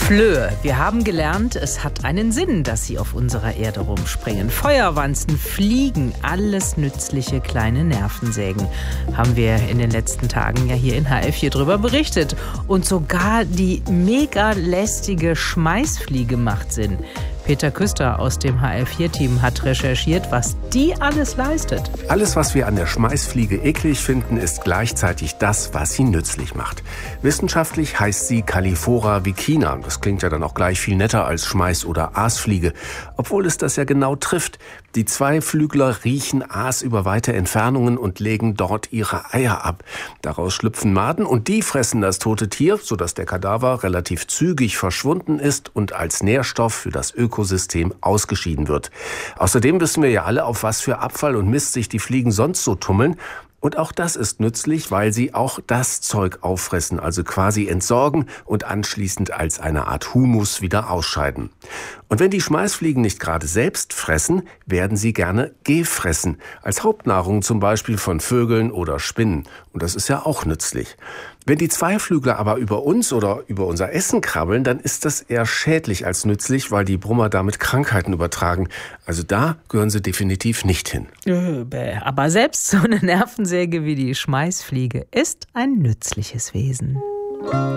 Flöhe. Wir haben gelernt, es hat einen Sinn, dass sie auf unserer Erde rumspringen. Feuerwanzen, Fliegen, alles nützliche kleine Nervensägen. Haben wir in den letzten Tagen ja hier in HR4 drüber berichtet. Und sogar die mega lästige Schmeißfliege macht Sinn. Peter Küster aus dem HR4-Team hat recherchiert, was die alles leistet. Alles, was wir an der Schmeißfliege eklig finden, ist gleichzeitig das, was sie nützlich macht. Wissenschaftlich heißt sie Calliphora vicina. Das klingt ja dann auch gleich viel netter als Schmeiß- oder Aasfliege. Obwohl es das ja genau trifft. Die Zweiflügler riechen Aas über weite Entfernungen und legen dort ihre Eier ab. Daraus schlüpfen Maden und die fressen das tote Tier, sodass der Kadaver relativ zügig verschwunden ist und als Nährstoff für das Ökosystem ausgeschieden wird. Außerdem wissen wir ja alle, auf was für Abfall und Mist sich die Fliegen sonst so tummeln. Und auch das ist nützlich, weil sie auch das Zeug auffressen, also quasi entsorgen und anschließend als eine Art Humus wieder ausscheiden. Und wenn die Schmeißfliegen nicht gerade selbst fressen, werden sie gerne gefressen. Als Hauptnahrung zum Beispiel von Vögeln oder Spinnen. Und das ist ja auch nützlich. Wenn die Zweiflügler aber über uns oder über unser Essen krabbeln, dann ist das eher schädlich als nützlich, weil die Brummer damit Krankheiten übertragen. Also da gehören sie definitiv nicht hin. Aber selbst so eine Nervensäge wie die Schmeißfliege ist ein nützliches Wesen.